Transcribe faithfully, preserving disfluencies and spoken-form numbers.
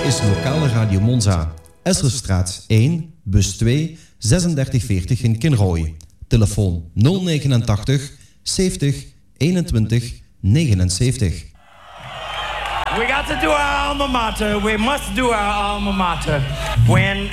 is lokale Radio Monza. Esserstraat één, bus twee, zesendertig veertig in Kinrooi. Telefoon nul negenentachtig zeventig eenentwintig negenenzeventig. We got to do our alma mater. We must do our alma mater. When